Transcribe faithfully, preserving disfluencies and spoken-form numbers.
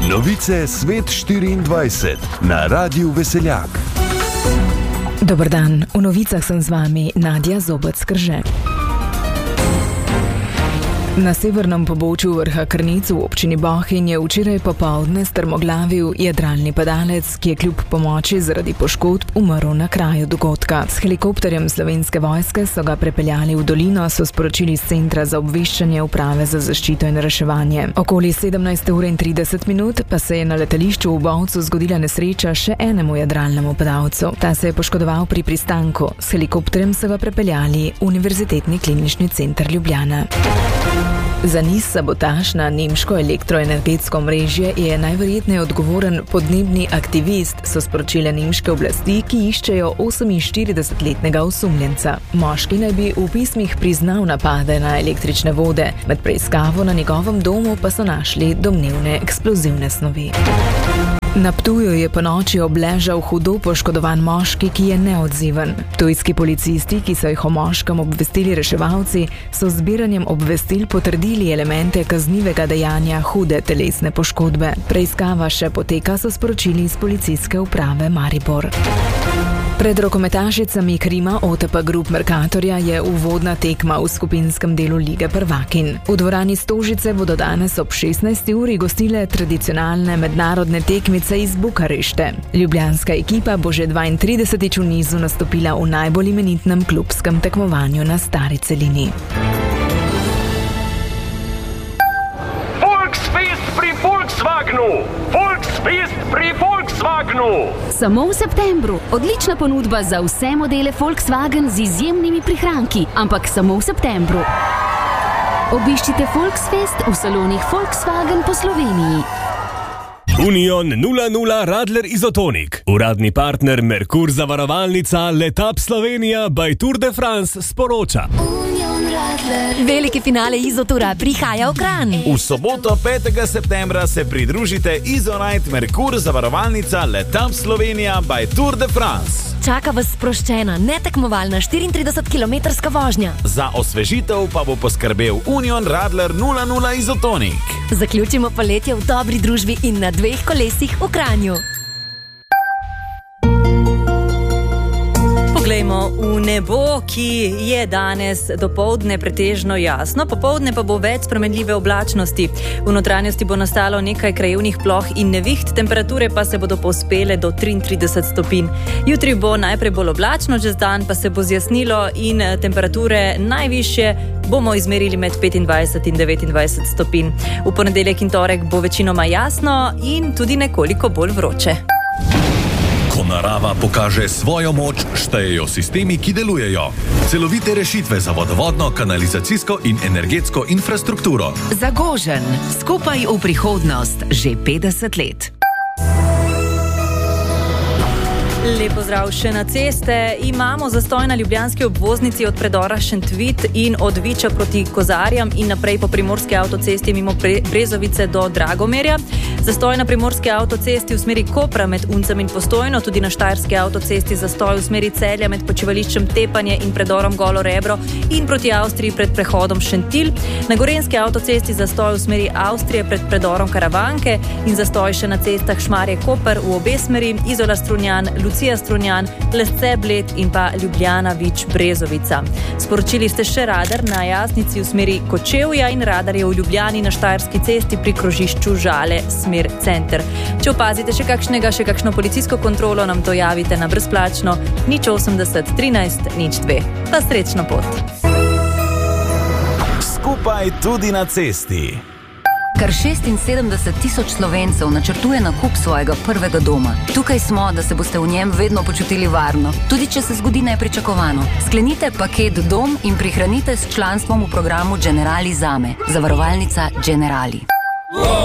Novice Svet štiriindvajset na Radiu Veseljak. Dober dan, v novicah sem z vami Nadja Zobec-Krže. Na severnem pobočju vrha Krnic v občini Bohinj je včeraj popoldne strmoglavil jadralni padalec, ki je kljub pomoči zaradi poškodb umrl na kraju dogodka. S helikopterjem Slovenske vojske so ga prepeljali v dolino, so sporočili z Centra za obveščanje Uprave za zaščito in reševanje. Okoli sedemnajste ure in trideset minut pa se je na letališču v Bovcu zgodila nesreča še enemu jadralnemu padalcu. Ta se je poškodoval pri pristanku. S helikopterjem so ga prepeljali v Univerzitetni klinični center Ljubljana. Za niz sabotaž na nemško elektroenergetsko omrežje je najverjetneje odgovoren podnebni aktivist, so sporočile nemške oblasti, ki iščejo oseminštiridesetletnega osumljenca. Moški naj bi v pismih priznal napade na električne vode, med preiskavo na njegovem domu pa so našli domnevne eksplozivne snovi. Na Ptuju je ponoči obležal hudo poškodovan moški, ki je neodziven. Ptujski policisti, ki so jih o moškem obvestili reševalci, so z zbiranjem obvestil potrdili elemente kaznivega dejanja hude telesne poškodbe. Preiskava še poteka, so sporočili iz policijske uprave Maribor. Pred rokometašicami Krima O T P Group Mercatorja je uvodna tekma v skupinskem delu Lige prvakinj. V dvorani Stožice bodo danes ob šestnajsti uri gostile tradicionalne mednarodne tekmice iz Bukarešte. Ljubljanska ekipa bo že dvaintridesetič v nizu nastopila v najbolj imenitnem klubskem tekmovanju na stari celini. Volksfest pri Volkswagenu! Volksfest pri Volkswagenu! Samo v septembru. Odlična ponudba za vse modele Volkswagen z izjemnimi prihranki, ampak samo v septembru. Obiščite Volksfest v salonih Volkswagen po Sloveniji. Union nula nula Radler Izotonik. Uradni partner Merkur zavarovalnica Letap Slovenija by Tour de France sporoča. Veliki finale Izotura prihaja v Kranj. V soboto petega septembra se pridružite Izonite Merkur zavarovalnica Letap Slovenija by Tour de France. Čaka vas sproščena, netekmovalna štiriintridesetkilometrska vožnja. Za osvežitev pa bo poskrbel Union Radler nula nula Izotonik. Zaključimo poletje v dobri družbi in na dveh kolesih v Kranju. Poglejmo v nebo, ki je danes dopoldne pretežno jasno, popoldne pa bo več spremenljive oblačnosti. V notranjosti bo nastalo nekaj krajevnih ploh in neviht, temperature pa se bodo povzpele do triintrideset stopinj. Jutri bo najprej bolj oblačno, čez dan pa se bo zjasnilo in temperature najvišje bomo izmerili med petindvajset in devetindvajset stopinj. V ponedeljek in torek bo večinoma jasno in tudi nekoliko bolj vroče. Ko narava pokaže svojo moč, štejejo sistemi, ki delujejo. Celovite rešitve za vodovodno, kanalizacijsko in energetsko infrastrukturo. Zagožen, skupaj v prihodnost, že petdeset let. Lep pozdrav še na ceste. Imamo zastoj na ljubljanski obvoznici od predora Šentvid in od Viča proti Kozarjam in naprej po primorski avtocesti mimo Brezovice do Dragomerja. Zastoj na primorski avtocesti v smeri Kopra med Uncem in Postojno, tudi na štajerski avtocesti zastoj v smeri Celja med počivališčem Tepanje in predorom Golo Rebro in proti Avstriji pred prehodom Šentilj. Na gorenski avtocesti zastoj v smeri Avstrije pred predorom Karavanke in zastoj še na cestah Šmarje Koper v obe smeri, Izola Strunjan, Lucija Strunjan, Lesce Bled in pa Ljubljana Vič Brezovica. Sporočili ste še radar na Jasnici v smeri Kočevja in radar je v Ljubljani na Štajerski cesti pri krožišču Žale smer center. Če opazite še kakšnega, še kakšno policijsko kontrolo, nam to javite na brezplačno nič osemdeset trinajst nič dve. Pa srečno pot. Skupaj tudi na cesti. Kar šestinsedemdeset tisoč Slovencev načrtuje nakup svojega prvega doma. Tukaj smo, da se boste v njem vedno počutili varno, tudi če se zgodi nepričakovano. Sklenite paket Dom in prihranite s članstvom v programu Generali Zame. Zavarovalnica Generali.